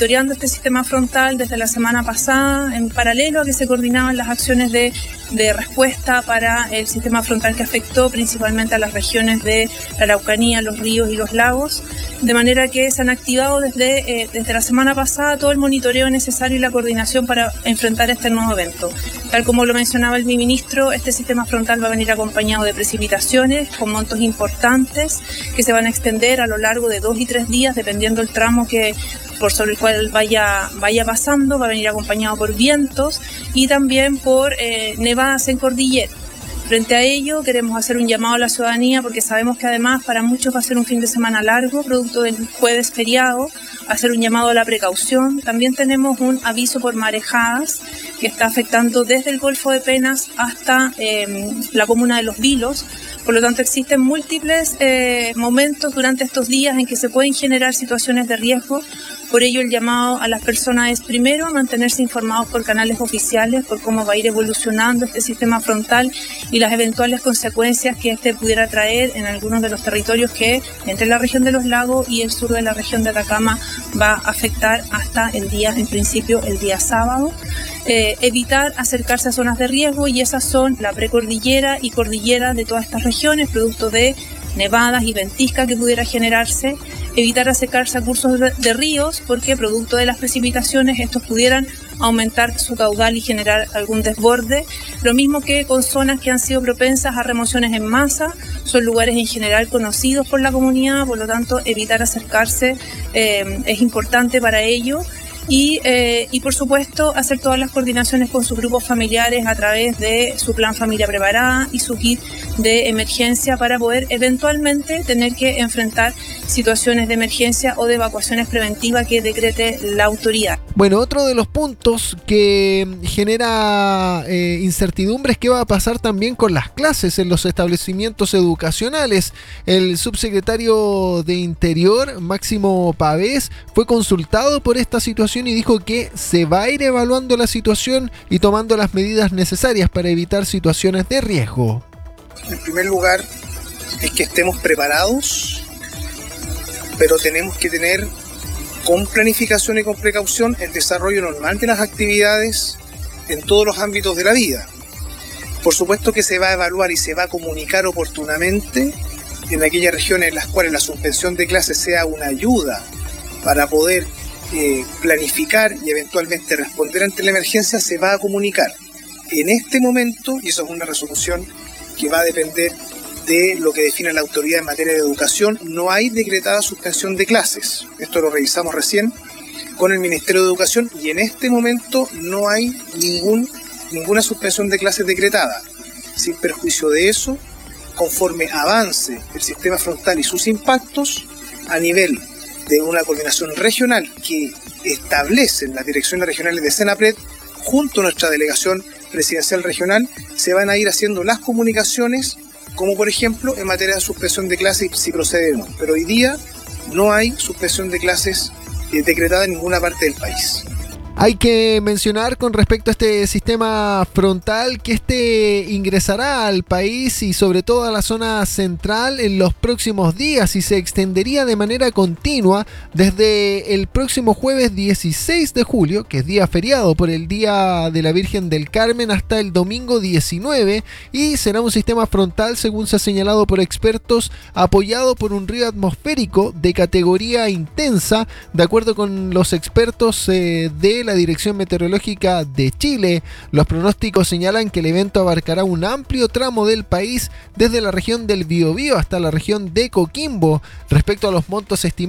monitoreando este sistema frontal desde la semana pasada, en paralelo a que se coordinaban las acciones de respuesta para el sistema frontal que afectó principalmente a las regiones de la Araucanía, los ríos y los lagos, de manera que se han activado desde la semana pasada todo el monitoreo necesario y la coordinación para enfrentar este nuevo evento. Tal como lo mencionaba el ministro, este sistema frontal va a venir acompañado de precipitaciones con montos importantes que se van a extender a lo largo de 2 y 3 días, dependiendo del tramo por sobre el cual vaya pasando. Va a venir acompañado por vientos y también por nevadas en cordillera. Frente a ello, queremos hacer un llamado a la ciudadanía porque sabemos que además para muchos va a ser un fin de semana largo, producto del jueves feriado, hacer un llamado a la precaución. También tenemos un aviso por marejadas que está afectando desde el Golfo de Penas hasta la comuna de Los Vilos. Por lo tanto, existen múltiples momentos durante estos días en que se pueden generar situaciones de riesgo. Por ello, el llamado a las personas es primero mantenerse informados por canales oficiales por cómo va a ir evolucionando este sistema frontal y las eventuales consecuencias que este pudiera traer en algunos de los territorios que entre la región de los lagos y el sur de la región de Atacama va a afectar hasta en principio el día sábado. Evitar acercarse a zonas de riesgo, y esas son la precordillera y cordillera de todas estas regiones, producto de nevadas y ventiscas que pudiera generarse. Evitar acercarse a cursos de ríos porque producto de las precipitaciones estos pudieran aumentar su caudal y generar algún desborde. Lo mismo que con zonas que han sido propensas a remociones en masa, son lugares en general conocidos por la comunidad, por lo tanto evitar acercarse es importante para ello. Y por supuesto hacer todas las coordinaciones con sus grupos familiares a través de su plan familia preparada y su kit de emergencia para poder eventualmente tener que enfrentar situaciones de emergencia o de evacuaciones preventivas que decrete la autoridad. Bueno, otro de los puntos que genera incertidumbre es qué va a pasar también con las clases en los establecimientos educacionales. El subsecretario de Interior, Máximo Pavés, fue consultado por esta situación y dijo que se va a ir evaluando la situación y tomando las medidas necesarias para evitar situaciones de riesgo. En primer lugar, es que estemos preparados, pero tenemos que tener con planificación y con precaución el desarrollo normal de las actividades en todos los ámbitos de la vida. Por supuesto que se va a evaluar y se va a comunicar oportunamente en aquellas regiones en las cuales la suspensión de clases sea una ayuda para poder planificar y eventualmente responder ante la emergencia. Se va a comunicar. En este momento, y eso es una resolución que va a depender de lo que define la autoridad en materia de educación, no hay decretada suspensión de clases. Esto lo revisamos recién con el Ministerio de Educación y en este momento no hay ninguna suspensión de clases decretada. Sin perjuicio de eso, conforme avance el sistema frontal y sus impactos, a nivel de una coordinación regional que establecen las direcciones regionales de Senapred, junto a nuestra delegación presidencial regional, se van a ir haciendo las comunicaciones, como por ejemplo en materia de suspensión de clases, si procede o no. Pero hoy día no hay suspensión de clases decretada en ninguna parte del país. Hay que mencionar con respecto a este sistema frontal que este ingresará al país y sobre todo a la zona central en los próximos días y se extendería de manera continua desde el próximo jueves 16 de julio, que es día feriado por el Día de la Virgen del Carmen, hasta el domingo 19, y será un sistema frontal, según se ha señalado por expertos, apoyado por un río atmosférico de categoría intensa, de acuerdo con los expertos de la Dirección Meteorológica de Chile. Los pronósticos señalan que el evento abarcará un amplio tramo del país, desde la región del Biobío hasta la región de Coquimbo. Respecto a los montos estimados